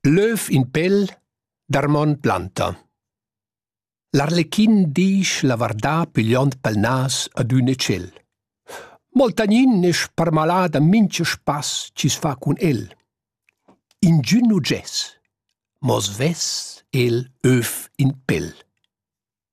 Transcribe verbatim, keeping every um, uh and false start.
L'öf in pel d'Armand Planta. L'arlechin disch la vardà pigliond pel nas ad un ecel. Moltagnin e sparmalà da mincha spass ci sfa cun el. In giun nu gess, mos vess el öf in pel.